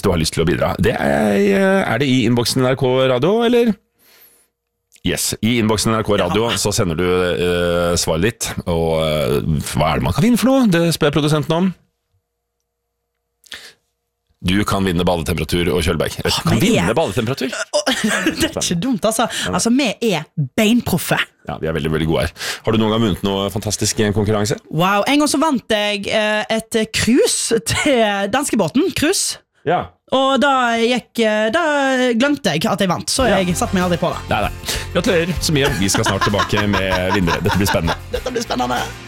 du har lyst til å bidra. Er det i innboksen NRK Radio, eller? Yes, i innboksen NRK Radio så sender du svaret ditt, og hva er det man kan vinne for noe? Det spør jeg produsenten om. Du kan vinne badetemperatur og kjølberg. Kan vinne badetemperatur? Det er ikke dumt, altså. Altså, vi er beinproffe. Ja, vi er veldig, veldig gode her. Har du noen gang vunnet noe fantastisk i en konkurranse? Wow, en gang så vant jeg et cruise til danskebåten, cruise. Ja. Og da glemte jeg at jeg vant, så jeg satt meg aldri på det. Nei. Gratulerer så mye. Vi skal snart tilbake med vinnere. Dette blir spennende. Dette blir spennende.